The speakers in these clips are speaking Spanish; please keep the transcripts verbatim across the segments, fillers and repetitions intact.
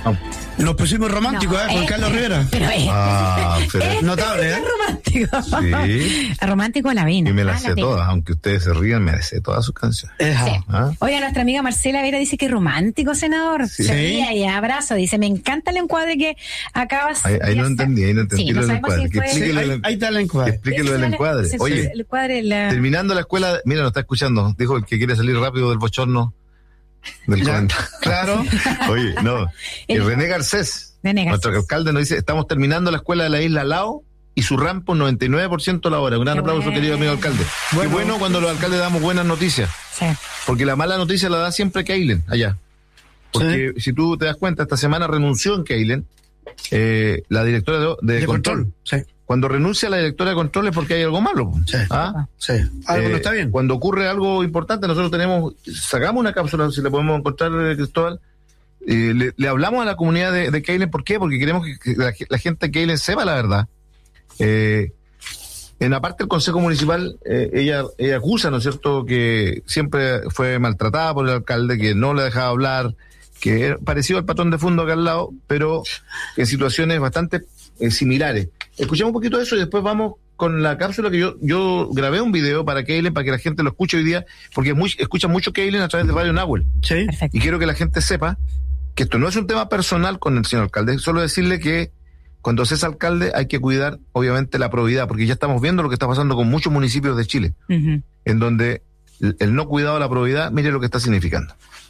No. Nos pusimos románticos, no, ¿eh? Juan eh, Carlos Rivera. Pero es, Ah, pero es notable, ¿eh? romántico. Sí. Romántico la vina. Y me las ah, sé la todas, aunque ustedes se rían, me las sé todas sus canciones. Sí. ¿Ah? Oiga, nuestra amiga Marcela Vera dice que romántico, senador. Sí. Se ríe y abrazo. Dice, me encanta el encuadre que acabas Ahí, ahí de no hacer. entendí, ahí no entendí Sí, lo no del sabemos encuadre. si Que fue- explique Sí, lo ahí, del- ahí está el que encuadre. explique lo del Ese- encuadre. ese- Oye, el cuadre, la... terminando la escuela, mira, nos está escuchando. Dijo el que quiere salir rápido del bochorno del Ya, comentario. claro. Oye, no. Y El- René Garcés, René Garcés. nuestro alcalde, nos dice: estamos terminando la escuela de la isla Lao y su rampo noventa y nueve por ciento la hora. Un gran Qué aplauso, bueno. querido amigo alcalde. Bueno. Qué bueno cuando los alcaldes damos buenas noticias. Sí. Porque la mala noticia la da siempre Keilen, allá. Porque si tú te das cuenta, esta semana renunció en Keilen eh, la directora de, de De control. control. Sí, Cuando renuncia la directora de control es porque hay algo malo. Sí. ¿Ah? sí. Algo Eh, no está bien. Cuando ocurre algo importante, nosotros tenemos, sacamos una cápsula, si la podemos encontrar, eh, Cristóbal, eh, le, le hablamos a la comunidad de, de Keilen. ¿Por qué? Porque queremos que, que la, la gente de Keilen sepa la verdad. Eh, en la parte del Consejo Municipal, eh, ella, ella acusa, ¿no es cierto?, que siempre fue maltratada por el alcalde, que no le dejaba hablar, que era parecido al patrón de fondo acá al lado, pero en situaciones bastante eh, similares. Escuchemos un poquito de eso y después vamos con la cápsula que yo yo grabé un video para Keilen, para que la gente lo escuche hoy día, porque muy, escucha mucho Keilen a través de Radio Nahuel. Sí. Perfecto. Y quiero que la gente sepa que esto no es un tema personal con el señor alcalde, solo decirle que cuando se es alcalde hay que cuidar, obviamente, la probidad, porque ya estamos viendo lo que está pasando con muchos municipios de Chile, Ujú. en donde el, el no cuidado de la probidad, mire lo que está significando.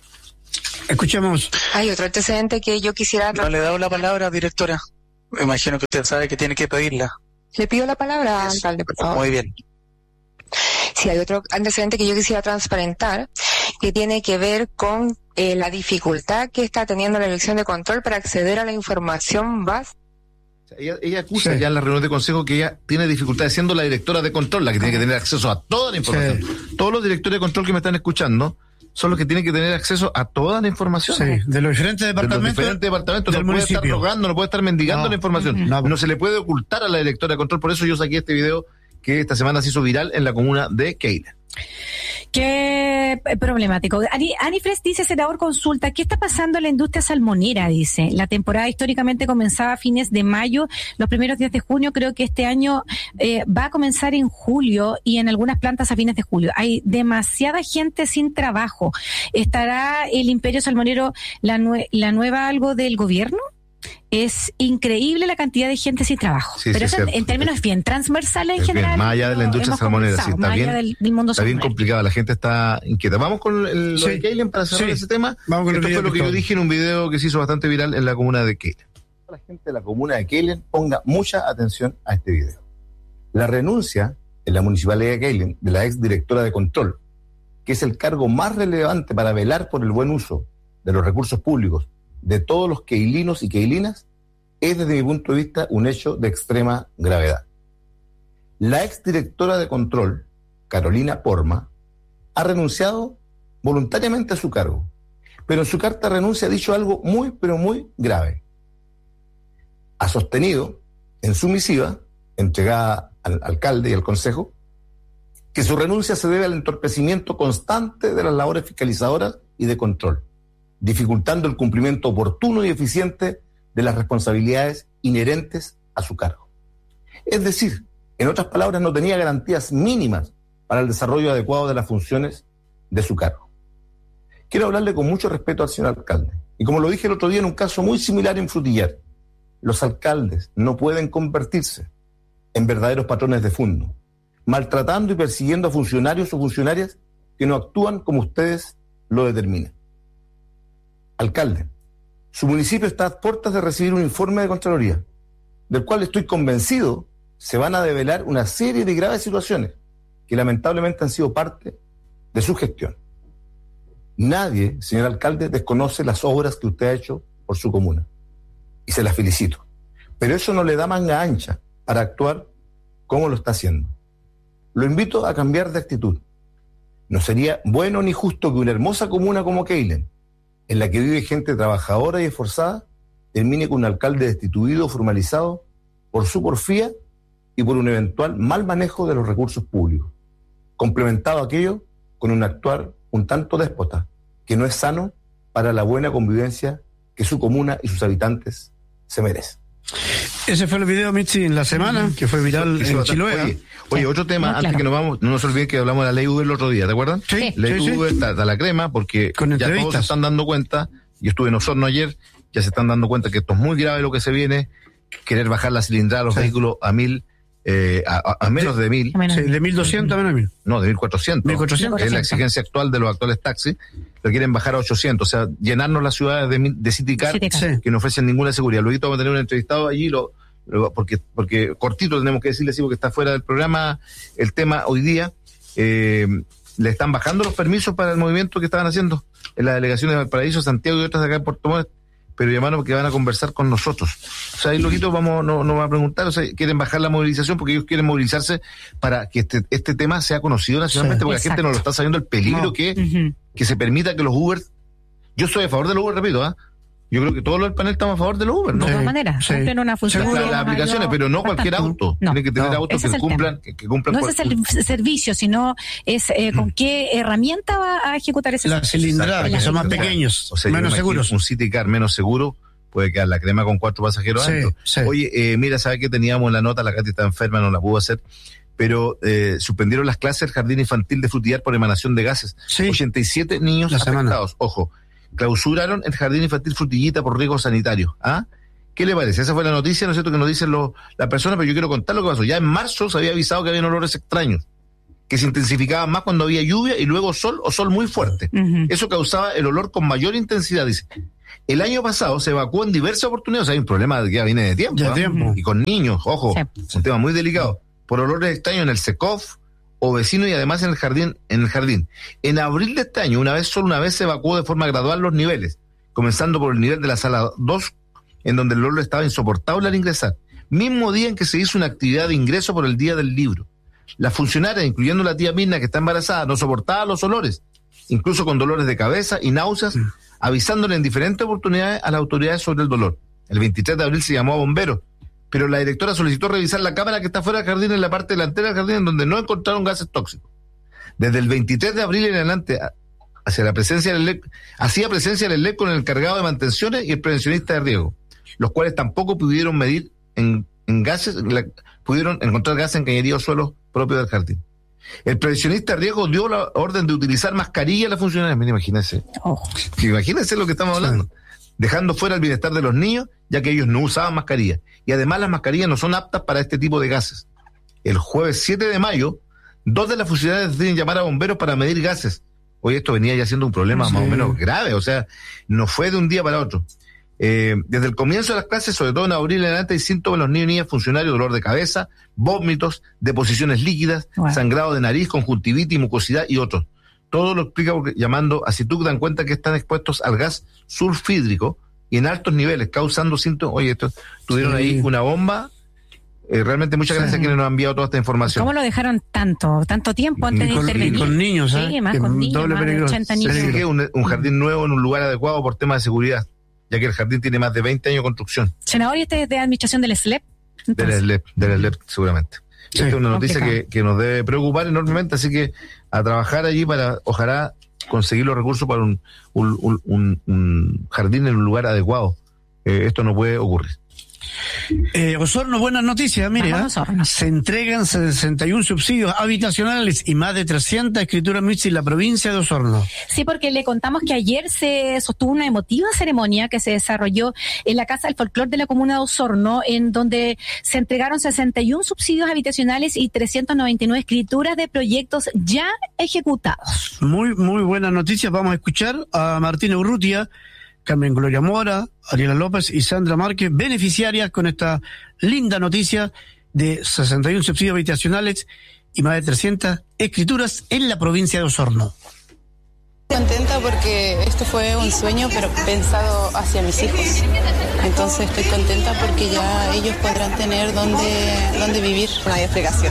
Escuchemos. Hay otro antecedente que yo quisiera... No le he dado la palabra, directora. Me imagino que usted sabe que tiene que pedirla. Le pido la palabra, alcalde, por favor. Muy bien. Sí, hay otro antecedente que yo quisiera transparentar, que tiene que ver con eh, la dificultad que está teniendo la dirección de control para acceder a la información básica. O sea, Ella, ella acusa Sí. ya en la reunión de consejo que ella tiene dificultades siendo la directora de control, la que tiene que tener acceso a toda la información. Todos los directores de control que me están escuchando son los que tienen que tener acceso a toda la información. Sí, de los diferentes De los departamentos. diferentes departamentos, del no puede municipio. estar rogando, no puede estar mendigando No. la información. No. No se le puede ocultar a la directora de control. Por eso yo saqué este video que esta semana se hizo viral en la comuna de Keilen. Qué problemático. Ani, Anifres dice, senador, consulta, ¿qué está pasando en la industria salmonera? Dice, la temporada históricamente comenzaba a fines de mayo, los primeros días de junio, creo que este año eh, va a comenzar en julio y en algunas plantas a fines de julio. Hay demasiada gente sin trabajo. ¿Estará el imperio salmonero la, nue- la nueva algo del gobierno? Es increíble la cantidad de gente sin trabajo. Sí, Pero sí, eso es en, cierto. en términos bien transversales en Es bien, general. más allá de la lo industria hemos salmonera, sí, conversado, está más bien- allá del, del mundo Está bien salmonero. complicado, la gente está inquieta. Vamos con el, lo Sí. de Keilen para cerrar Sí. ese tema. Vamos con el Esto video, fue lo que yo Cristóbal. dije en un video que se hizo bastante viral en la comuna de Keilen. La gente de la comuna de Keilen ponga mucha atención a este video. La renuncia en la municipalidad de Keilen de la ex directora de control, que es el cargo más relevante para velar por el buen uso de los recursos públicos de todos los keilinos y keilinas, es desde mi punto de vista un hecho de extrema gravedad. La exdirectora de control, Carolina Porma, ha renunciado voluntariamente a su cargo, pero en su carta de renuncia ha dicho algo muy, pero muy grave. Ha sostenido en su misiva, entregada al alcalde y al consejo, que su renuncia se debe al entorpecimiento constante de las labores fiscalizadoras y de control, dificultando el cumplimiento oportuno y eficiente de las responsabilidades inherentes a su cargo. Es decir, en otras palabras, no tenía garantías mínimas para el desarrollo adecuado de las funciones de su cargo. Quiero hablarle con mucho respeto al señor alcalde. Y como lo dije el otro día en un caso muy similar en Frutillar, los alcaldes no pueden convertirse en verdaderos patrones de fondo, maltratando y persiguiendo a funcionarios o funcionarias que no actúan como ustedes lo determinan. Alcalde, su municipio está a puertas de recibir un informe de Contraloría, del cual estoy convencido se van a develar una serie de graves situaciones que lamentablemente han sido parte de su gestión. Nadie, señor alcalde, desconoce las obras que usted ha hecho por su comuna, y se las felicito. Pero eso no le da manga ancha para actuar como lo está haciendo. Lo invito a cambiar de actitud. No sería bueno ni justo que una hermosa comuna como Keilen, en la que vive gente trabajadora y esforzada, termine con un alcalde destituido o formalizado por su porfía y por un eventual mal manejo de los recursos públicos, complementado aquello con un actuar un tanto déspota, que no es sano para la buena convivencia que su comuna y sus habitantes se merecen. Ese fue el video, Mitzi, en la semana, que fue viral en Chiloé. Oye, oye, otro tema, no, antes claro. que nos vamos, no nos olviden que hablamos de la ley Uber el otro día, ¿te acuerdan? Sí. Ley sí, Uber sí. Está, está la crema, porque Con ya todos se están dando cuenta, yo estuve en Osorno ayer, ya se están dando cuenta que esto es muy grave lo que se viene, querer bajar la cilindrada de los sí. vehículos a mil, eh, a, a menos de mil. Sí, de mil doscientos a menos de mil. No, de mil cuatrocientos. mil cuatrocientos. Es la exigencia actual de los actuales taxis. Lo quieren bajar a ochocientos. O sea, llenarnos las ciudades de, de City Car, sí. que no ofrecen ninguna seguridad. Luego vamos a tener un entrevistado allí, lo, lo, porque porque cortito tenemos que decirle, sí, porque está fuera del programa el tema hoy día. Eh, le están bajando los permisos para el movimiento que estaban haciendo en las delegaciones de Valparaíso, Santiago y otras de acá en Puerto Montt, pero llamaron porque van a conversar con nosotros. O sea, ahí loquitos vamos, no, no va a preguntar, o sea, quieren bajar la movilización porque ellos quieren movilizarse para que este, este tema sea conocido nacionalmente, sí, porque exacto. la gente no lo está sabiendo el peligro no. que, uh-huh. que se permita que los Uber, yo soy a favor de los Uber, repito, ¿ah? ¿eh? Yo creo que todos los del panel estamos a favor de los Uber, ¿no? De todas maneras, sí. cumplen una función. Las, las aplicaciones, pero no cualquier auto. No. Tiene que tener no. autos que cumplan, que, que cumplan. No cual... es el servicio, sino es eh, con qué herramienta va a ejecutar ese la servicio. Cilindrada, que son más pequeños, o sea, menos seguros. Un City Car menos seguro puede quedar la crema con cuatro pasajeros sí, adentro. Sí. Oye, eh, mira, ¿sabes qué teníamos la nota? La Katy está enferma, no la pudo hacer. Pero eh, suspendieron las clases del jardín infantil de Frutillar por emanación de gases. Sí. ochenta y siete niños la afectados. Semana. Ojo. Clausuraron el jardín infantil Frutillita por riesgos sanitarios. ¿Ah? ¿Qué le parece? Esa fue la noticia, ¿no es cierto?, que nos dicen los, las personas, pero yo quiero contar lo que pasó. Ya en marzo se había avisado que había olores extraños, que se intensificaban más cuando había lluvia y luego sol o sol muy fuerte. Uh-huh. Eso causaba el olor con mayor intensidad, dice. El año pasado se evacuó en diversas oportunidades, hay un problema que ya viene de tiempo, de ¿eh? tiempo. Y con niños, ojo, sí. un tema muy delicado, por olores extraños en el SECOF o vecino y además en el jardín, en el jardín. En abril de este año, una vez, solo una vez se evacuó de forma gradual los niveles, comenzando por el nivel de la sala dos, en donde el olor estaba insoportable al ingresar. Mismo día en que se hizo una actividad de ingreso por el día del libro. Las funcionarias, incluyendo la tía Mirna, que está embarazada, no soportaba los olores, incluso con dolores de cabeza y náuseas, mm. avisándole en diferentes oportunidades a las autoridades sobre el dolor. El veintitrés de abril se llamó a bomberos, pero la directora solicitó revisar la cámara que está fuera del jardín, en la parte delantera del jardín, en donde no encontraron gases tóxicos. Desde el veintitrés de abril en adelante, hacia la presencia del E L E C, hacía presencia del E L E C con el encargado de mantenciones y el prevencionista de riesgo, los cuales tampoco pudieron medir en, en gases, la, pudieron encontrar gases en cañería o suelos propios del jardín. El prevencionista de riesgo dio la orden de utilizar mascarilla a las funcionarias. Mira, imagínense. Oh. Imagínense lo que estamos hablando. Sí. Dejando fuera el bienestar de los niños, ya que ellos no usaban mascarilla. Y además las mascarillas no son aptas para este tipo de gases. El jueves siete de mayo, dos de las funcionarias deciden llamar a bomberos para medir gases. Hoy esto venía ya siendo un problema sí. más o menos grave, o sea, no fue de un día para otro. Eh, desde el comienzo de las clases, sobre todo en abril en adelante, hay síntomas en los niños y niñas funcionarios: dolor de cabeza, vómitos, deposiciones líquidas, wow. sangrado de nariz, conjuntivitis, mucosidad y otros. Todo lo explica porque, llamando a CITUC, dan cuenta que están expuestos al gas sulfídrico y en altos niveles, causando síntomas. Oye, esto tuvieron sí. ahí una bomba. Eh, realmente muchas gracias sí. a quienes nos han enviado toda esta información. ¿Cómo lo dejaron tanto, tanto tiempo antes con, de intervenir? Y con niños, ¿eh? Sí, más que con niños, más de ochenta niños. Sí, que un, un jardín nuevo en un lugar adecuado por temas de seguridad, ya que el jardín tiene más de veinte años de construcción. Senador, ¿y este es de administración del S L E P? Entonces. Del S L E P, del S L E P seguramente. Sí, esta es una noticia que, que nos debe preocupar enormemente, así que a trabajar allí para, ojalá, conseguir los recursos para un, un, un, un jardín en un lugar adecuado. Eh, esto no puede ocurrir. Eh, Osorno, buenas noticias, mire, ¿eh? Se entregan sesenta y uno subsidios habitacionales y más de trescientas escrituras mixtas en la provincia de Osorno. Sí, porque le contamos que ayer se sostuvo una emotiva ceremonia que se desarrolló en la Casa del Folclor de la comuna de Osorno, en donde se entregaron sesenta y uno subsidios habitacionales y trescientas noventa y nueve escrituras de proyectos ya ejecutados. Muy, muy buenas noticias. Vamos a escuchar a Martina Urrutia, Carmen Gloria Mora, Ariela López y Sandra Márquez, beneficiarias con esta linda noticia de sesenta y uno subsidios habitacionales y más de trescientas escrituras en la provincia de Osorno. Contenta porque esto fue un sueño, pero pensado hacia mis hijos. Entonces estoy contenta porque ya ellos podrán tener donde, donde vivir. No hay explicación.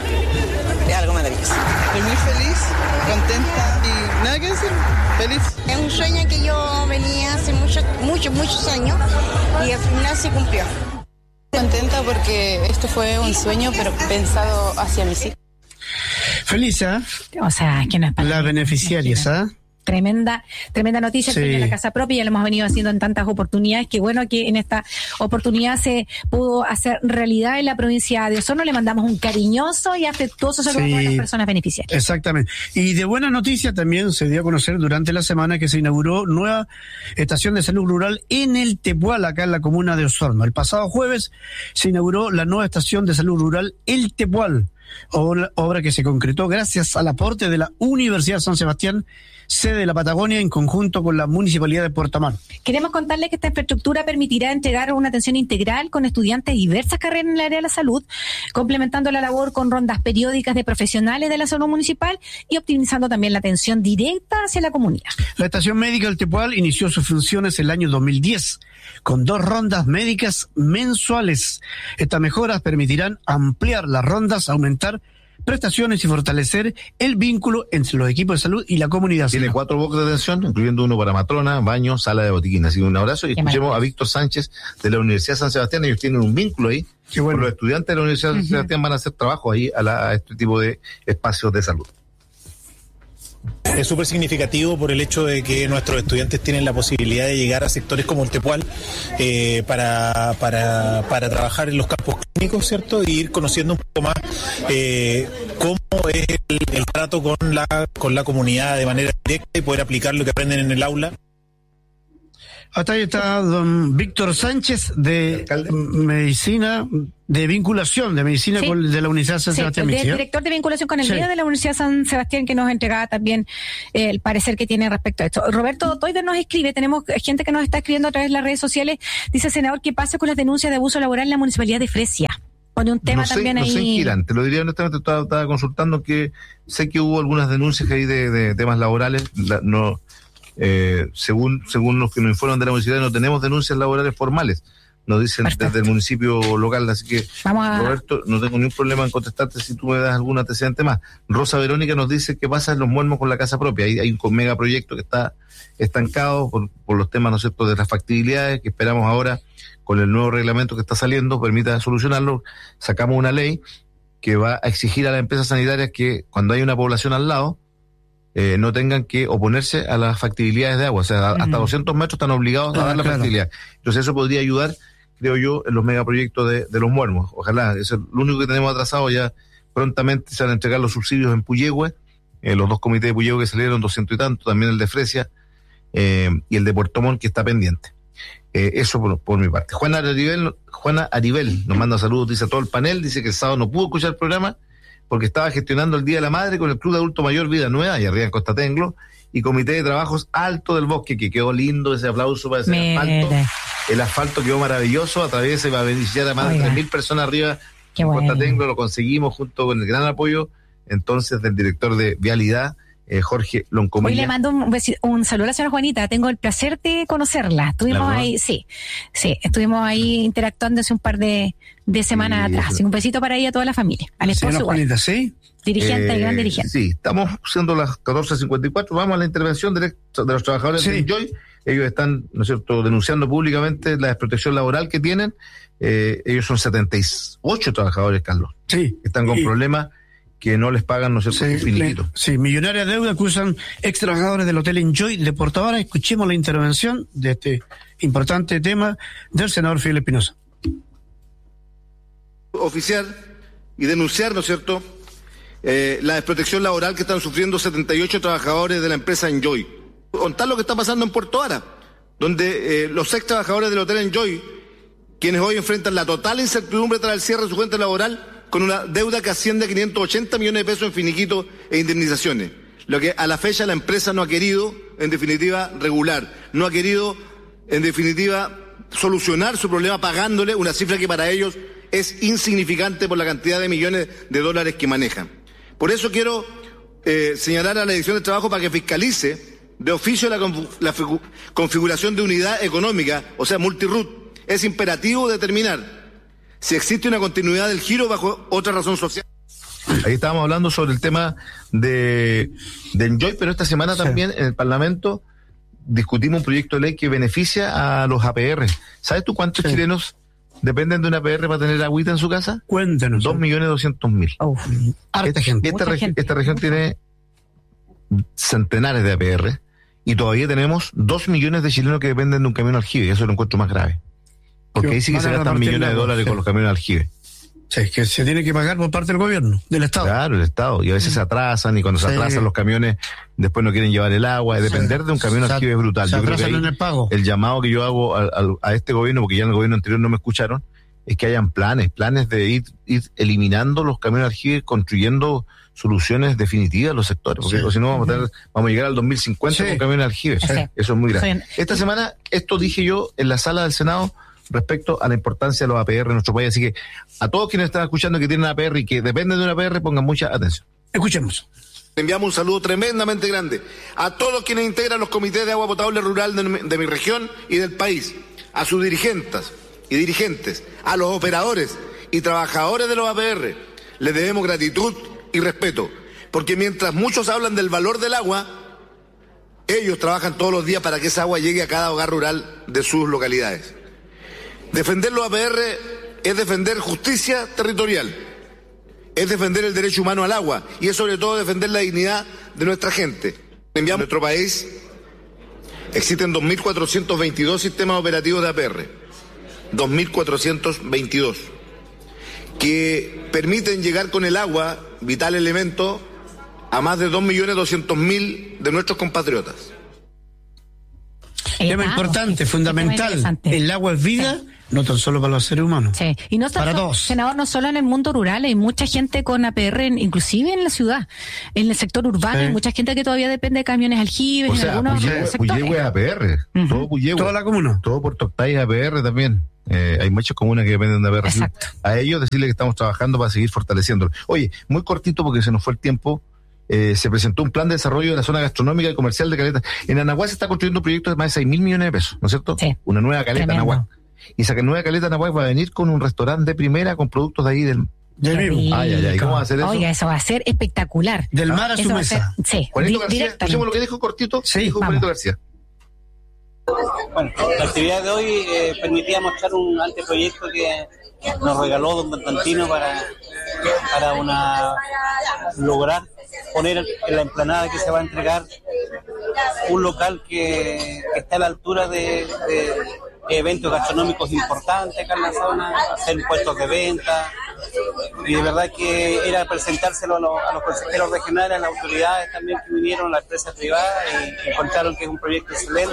Es algo maravilloso. Estoy muy feliz, contenta y nada que decir. Feliz. Es un sueño que yo venía hace muchos, muchos, muchos años y al final se cumplió. Contenta porque esto fue un sueño, pero pensado hacia mis hijos. Feliz, ¿eh? O sea, que no es para las beneficiarias, ¿eh? Tremenda, tremenda noticia, Sí. el sueño de la casa propia, ya lo hemos venido haciendo en tantas oportunidades, que bueno que en esta oportunidad se pudo hacer realidad en la provincia de Osorno. Le mandamos un cariñoso y afectuoso saludo Sí. a todas las personas beneficiarias. Exactamente. Y de buena noticia también se dio a conocer durante la semana que se inauguró nueva estación de salud rural en el Tepual, acá en la comuna de Osorno. El pasado jueves se inauguró la nueva estación de salud rural El Tepual, obra, obra que se concretó gracias al aporte de la Universidad San Sebastián, sede de la Patagonia, en conjunto con la Municipalidad de Puerto Montt. Queremos contarles que esta infraestructura permitirá entregar una atención integral con estudiantes de diversas carreras en el área de la salud, complementando la labor con rondas periódicas de profesionales de la salud municipal y optimizando también la atención directa hacia la comunidad. La estación médica del Tepual inició sus funciones el año dos mil diez, con dos rondas médicas mensuales. Estas mejoras permitirán ampliar las rondas, aumentar prestaciones y fortalecer el vínculo entre los equipos de salud y la comunidad. Tiene cuatro bloques de atención, incluyendo uno para matrona, baño, sala de botiquín. Así que un abrazo y Qué escuchemos maravilla. a Víctor Sánchez de la Universidad San Sebastián. Ellos tienen un vínculo ahí. Qué bueno. Con los estudiantes de la Universidad San Sebastián van a hacer trabajo ahí a, la, a este tipo de espacios de salud. Es súper significativo por el hecho de que nuestros estudiantes tienen la posibilidad de llegar a sectores como el Tepual eh, para, para, para trabajar en los campos clínicos, ¿cierto? Y ir conociendo un poco más eh, cómo es el, el trato con la, con la comunidad de manera directa y poder aplicar lo que aprenden en el aula. Hasta ahí está don Víctor Sánchez de medicina, de vinculación, de medicina Sí. con, de la Universidad San Sí, Sebastián. el Mixi, ¿eh? director de vinculación con el Sí. medio de la Universidad San Sebastián, que nos entregaba también eh, el parecer que tiene respecto a esto. Roberto Toider nos escribe, tenemos gente que nos está escribiendo a través de las redes sociales, dice, senador, ¿qué pasa con las denuncias de abuso laboral en la Municipalidad de Fresia? Pone un tema no sé, también no ahí. sé en qué irán. Te lo diría honestamente, estaba, estaba consultando que sé que hubo algunas denuncias ahí de, de temas laborales. La, no, eh, según según los que nos informan de la municipalidad, no tenemos denuncias laborales formales. Nos dicen Perfecto. desde el municipio local, así que Vamos a... Roberto, no tengo ningún problema en contestarte si tú me das algún antecedente más. Rosa Verónica nos dice qué pasa en Los Muermos con la casa propia. Hay, hay un megaproyecto que está estancado por, por los temas, ¿no es cierto?, de las factibilidades, que esperamos ahora con el nuevo reglamento que está saliendo permita solucionarlo. Sacamos una ley que va a exigir a las empresas sanitarias que cuando hay una población al lado eh, no tengan que oponerse a las factibilidades de agua. O sea, hasta Ujú. doscientos metros están obligados a Ah, dar la claro. factibilidad. Entonces eso podría ayudar, creo yo, en los megaproyectos de, de Los Muermos. Ojalá, eso es lo único que tenemos atrasado. Ya prontamente se van a entregar los subsidios en Puyehue, eh, los dos comités de Puyehue que salieron, doscientos y tanto, también el de Fresia eh, y el de Puerto Montt que está pendiente. Eh, eso por, por mi parte. Juana Aribel, Juana Aribel nos manda saludos, dice a todo el panel, dice que el sábado no pudo escuchar el programa porque estaba gestionando el Día de la Madre con el Club de Adulto Mayor Vida Nueva, y arriba en Costa Tenglo, y Comité de Trabajos Alto del Bosque, que quedó lindo ese aplauso para ese Mira. asfalto. El asfalto quedó maravilloso, atraviesa y va a beneficiar a más de Oiga. tres mil personas arriba Qué en bueno. Costa Tenglo. Lo conseguimos junto con el gran apoyo entonces del director de Vialidad, eh, Jorge Hoy Loncomilla. le mando un, besi- un saludo a la señora Juanita. Tengo el placer de conocerla. Estuvimos ¿La verdad? ahí, sí, sí, estuvimos ahí interactuando hace un par de, de semanas Sí, atrás. eso. Así que un besito para ella, a toda la familia. Al esposo Señora igual. Juanita, ¿sí? Dirigente, Eh, gran dirigente. Sí, estamos siendo las catorce cincuenta y cuatro. Vamos a la intervención directa de los trabajadores Sí. de Enjoy. Ellos están, ¿no es cierto?, denunciando públicamente la desprotección laboral que tienen. Eh, ellos son setenta y ocho trabajadores, Carlos, Sí. que están con Y- problemas que no les pagan, ¿no es cierto?, Sí, un finiquito. le- sí, millonaria deuda acusan ex trabajadores del Hotel Enjoy de Puerto Vara. Escuchemos la intervención de este importante tema del senador Fidel Espinosa. Oficiar y denunciar, ¿no es cierto?, eh, la desprotección laboral que están sufriendo setenta y ocho trabajadores de la empresa Enjoy. Contar lo que está pasando en Puerto Vara, donde eh, los ex trabajadores del Hotel Enjoy, quienes hoy enfrentan la total incertidumbre tras el cierre de su cuenta laboral, con una deuda que asciende a quinientos ochenta millones de pesos en finiquito e indemnizaciones. Lo que a la fecha la empresa no ha querido, en definitiva, regular. No ha querido, en definitiva, solucionar su problema pagándole una cifra que para ellos es insignificante por la cantidad de millones de dólares que manejan. Por eso quiero eh, señalar a la Dirección de Trabajo para que fiscalice de oficio la, confu- la figu- configuración de unidad económica, o sea, multirut. Es imperativo determinar si existe una continuidad del giro bajo otra razón social. Ahí estábamos hablando sobre el tema de, de Enjoy, pero esta semana Sí. también en el Parlamento discutimos un proyecto de ley que beneficia a los A P R. ¿Sabes tú cuántos Sí. chilenos dependen de una A P R para tener agüita en su casa? Cuéntenos. Dos millones doscientos mil. Uf. Harta gente. Esta, Mucha regi- gente. esta región tiene centenares de A P R y todavía tenemos dos millones de chilenos que dependen de un camión aljibe, y eso lo encuentro más grave. Porque ahí sí que se gastan millones de dólares con los camiones aljibe. Sí, es que se tiene que pagar por parte del gobierno, del Estado. Claro, el Estado. Y a veces se atrasan, y cuando se sí. atrasan los camiones, después no quieren llevar el agua. Depender sí. de un camión se, aljibe es brutal. Se yo atrasan creo que en el pago. El llamado que yo hago a, a, a este gobierno, porque ya en el gobierno anterior no me escucharon, es que hayan planes, planes de ir, ir eliminando los camiones aljibe, construyendo soluciones definitivas en los sectores. Porque sí. si no, vamos a, tener, vamos a llegar al dos mil cincuenta sí. con camiones aljibe. Sí. Eso es muy grave. Sí. Esta semana, esto dije yo en la sala del Senado, respecto a la importancia de los A P R en nuestro país. Así que a todos quienes están escuchando que tienen A P R y que dependen de una A P R, pongan mucha atención. Escuchemos. Enviamos un saludo tremendamente grande a todos quienes integran los comités de agua potable rural de, de mi región y del país, a sus dirigentes y dirigentes, a los operadores y trabajadores de los A P R. Les debemos gratitud y respeto, porque mientras muchos hablan del valor del agua, ellos trabajan todos los días para que esa agua llegue a cada hogar rural de sus localidades. Defender los A P R es defender justicia territorial, es defender el derecho humano al agua y es sobre todo defender la dignidad de nuestra gente. En nuestro país existen dos mil cuatrocientos veintidós sistemas operativos de A P R, dos mil cuatrocientos veintidós, que permiten llegar con el agua, vital elemento, a más de dos millones doscientos mil de nuestros compatriotas. Tema importante, fundamental. El agua es vida. Sí. No tan solo para los seres humanos. Sí. Y no para todos. Senador, no solo en el mundo rural, hay mucha gente con A P R, en, inclusive en la ciudad, en el sector urbano, sí. hay mucha gente que todavía depende de camiones aljibes, o sea, en algunos Puyehue, sectores. Puyehue A P R, uh-huh. todo Puyehue. Toda la comuna. Todo Puerto Octay A P R también. Eh, hay muchas comunas que dependen de A P R. Exacto. A ellos decirle que estamos trabajando para seguir fortaleciéndolo. Oye, muy cortito porque se nos fue el tiempo. Eh, se presentó un plan de desarrollo de la zona gastronómica y comercial de Caleta. En Anahuac se está construyendo un proyecto de más de seis mil millones de pesos, ¿no es cierto? Sí. Una nueva Caleta Anahuac. Y esa nueva Caleta Anahuac va a venir con un restaurante de primera con productos de ahí del... Ay, ay, ay. ¿Cómo va a hacer eso? Oiga, eso va a ser espectacular. Del mar a su mesa. Ser, sí. Juanito García, escuchemos lo que dijo cortito. Sí, dijo Juanito García. Bueno, la actividad de hoy eh, permitía mostrar un anteproyecto que nos regaló don Constantino para, para una lograr poner en la explanada que se va a entregar un local que, que está a la altura de, de eventos gastronómicos importantes acá en la zona, hacer puestos de venta, y de verdad que era presentárselo a los, a los consejeros regionales, a las autoridades también que vinieron, a la empresa privada, y encontraron que es un proyecto excelente.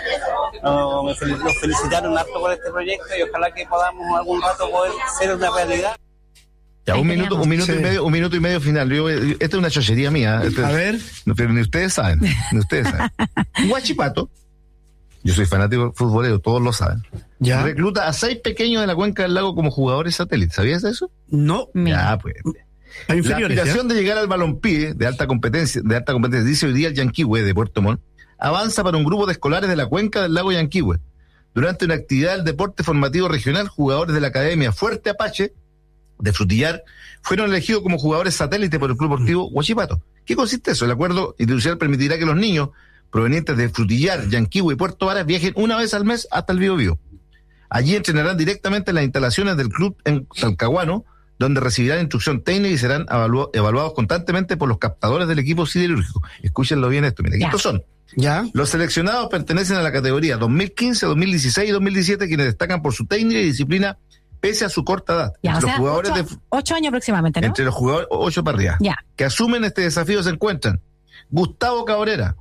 No, me fel- los felicitaron harto por este proyecto y ojalá que podamos algún rato poder ser una realidad. Ya, un minuto, un minuto sí. y medio, un minuto y medio final. Yo, esta es una chochería mía. Este, a ver. No, pero ni ustedes saben, ni ustedes saben. Huachipato, yo soy fanático futbolero, todos lo saben. Ya. Recluta a seis pequeños de la cuenca del lago como jugadores satélites. ¿Sabías eso? No. Ya, pues. Hay la aspiración ¿ya? de llegar al balompié de alta competencia, de alta competencia, dice hoy día el Yanquihue de Puerto Montt, avanza para un grupo de escolares de la cuenca del lago Yanquihue. Durante una actividad del deporte formativo regional, jugadores de la Academia Fuerte Apache de Frutillar fueron elegidos como jugadores satélite por el Club Deportivo Huachipato. ¿Qué consiste eso? El acuerdo institucional permitirá que los niños provenientes de Frutillar, Yanquihue y Puerto Varas viajen una vez al mes hasta el Biobío. Allí entrenarán directamente en las instalaciones del club en Talcahuano, donde recibirán instrucción técnica y serán evalu- evaluados constantemente por los captadores del equipo siderúrgico. Escúchenlo bien esto, miren, estos son. ¿Ya? Los seleccionados pertenecen a la categoría dos mil quince, dos mil dieciséis y dos mil diecisiete, quienes destacan por su técnica y disciplina pese a su corta edad. Ya, entre o los sea, jugadores ocho, de, ocho años aproximadamente, ¿no? Entre los jugadores, ocho para arriba, ya. que asumen este desafío se encuentran Gustavo Cabrera,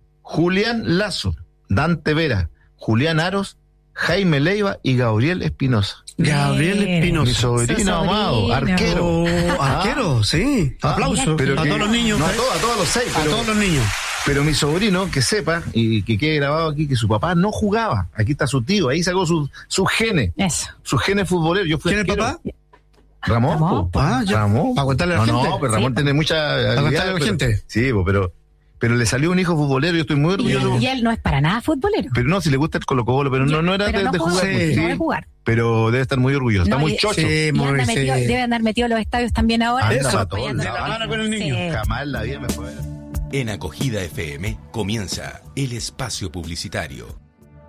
Julián Lazo, Dante Vera, Julián Aros, Jaime Leiva y Gabriel Espinosa. Gabriel Espinosa. Mi sobrino amado, arquero. Oh, arquero, ah, sí. Ah, aplausos. Pero a que, todos los niños. No, a, todo, a todos los seis. A pero, todos los niños. Pero mi sobrino, que sepa, y que quede grabado aquí, que su papá no jugaba. Aquí está su tío, ahí sacó sus su genes. Eso. Sus genes futboleros. Yo fui ¿Quién es el papá? Ramón. Ramón. Po, ah, ya. Ramón. Para contarle a la no, gente. No, pero Ramón sí, tiene mucha... Para contarle a la pero, gente. Sí, pero... Pero le salió un hijo futbolero, yo estoy muy orgulloso. Y, y él no es para nada futbolero. Pero no, si le gusta el Colo-Colo, pero no, no era pero de, no de jugar. Sí. Sí, no de jugar. Pero debe estar muy orgulloso, no, está muy y, chocho. Sí, y anda metido, debe andar metido en los estadios también ahora. Anda Eso, todo, de la mano con el niño. Sí. Jamás en la vida me fue. En Acogida F M comienza el espacio publicitario.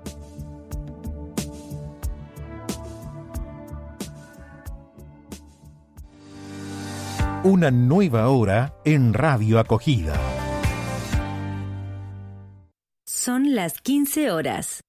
Una nueva hora en Radio Acogida. Son las quince horas.